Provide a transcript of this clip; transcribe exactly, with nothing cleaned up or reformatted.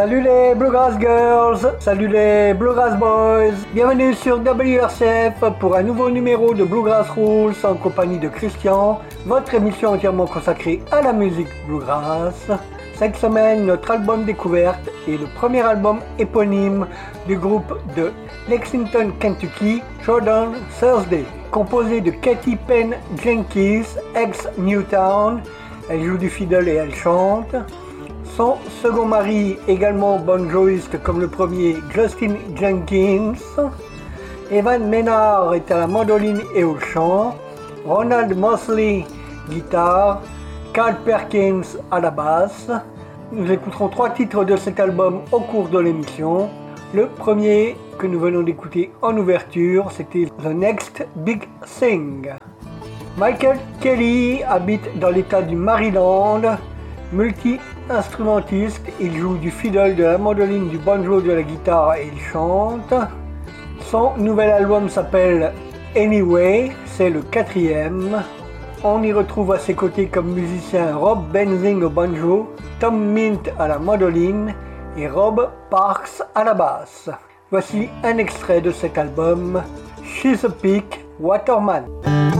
Salut les Bluegrass Girls, salut les Bluegrass Boys, bienvenue sur W R C F pour un nouveau numéro de Bluegrass Rules en compagnie de Christian, votre émission entièrement consacrée à la musique Bluegrass. Cette semaine, notre album découverte est le premier album éponyme du groupe de Lexington, Kentucky, Jordan Thursday, composé de Katy Penn Jenkins, ex-Newtown. Elle joue du fiddle et elle chante. Son second mari, également banjoiste comme le premier, Justin Jenkins. Evan Menard est à la mandoline et au chant. Ronald Mosley, guitare. Carl Perkins à la basse. Nous écouterons trois titres de cet album au cours de l'émission. Le premier que nous venons d'écouter en ouverture, c'était The Next Big Thing. Michael Kelly habite dans l'état du Maryland. Multi-instrumentiste, il joue du fiddle, de la mandoline, du banjo, de la guitare et il chante. Son nouvel album s'appelle Anyway, c'est le quatrième. On y retrouve à ses côtés comme musiciens Rob Benzing au banjo, Tom Mint à la mandoline et Rob Parks à la basse. Voici un extrait de cet album, Chesapeake Waterman.